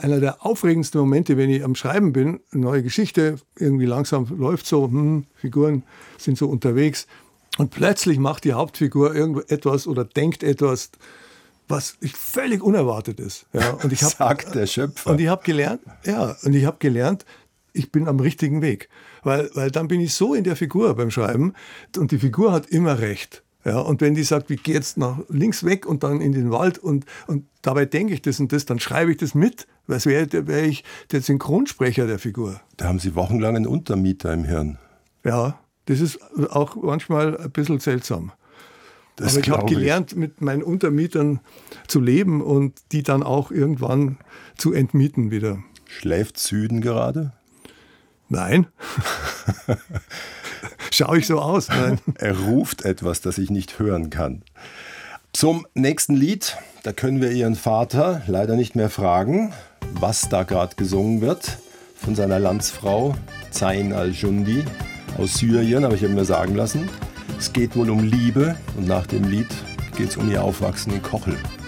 einer der aufregendsten Momente, wenn ich am Schreiben bin, eine neue Geschichte, irgendwie langsam läuft so, Figuren sind so unterwegs und plötzlich macht die Hauptfigur irgendetwas oder denkt etwas, was völlig unerwartet ist. Ja, und sagt der Schöpfer. Und ich habe gelernt, ich bin am richtigen Weg. Weil dann bin ich so in der Figur beim Schreiben und die Figur hat immer recht. Ja, und wenn die sagt, ich gehe jetzt nach links weg und dann in den Wald und dabei denke ich das und das, dann schreibe ich das mit, weil es wäre ich der Synchronsprecher der Figur. Da haben Sie wochenlang einen Untermieter im Hirn. Ja, das ist auch manchmal ein bisschen seltsam. Aber ich habe gelernt, mit meinen Untermietern zu leben und die dann auch irgendwann zu entmieten wieder. Schläft Süden gerade? Nein. Schaue ich so aus? Nein. Er ruft etwas, das ich nicht hören kann. Zum nächsten Lied, da können wir Ihren Vater leider nicht mehr fragen, was da gerade gesungen wird von seiner Landsfrau Zain al-Jundi aus Syrien, aber ich habe mir sagen lassen, es geht wohl um Liebe und nach dem Lied geht es um ihr Aufwachsen in Kochel.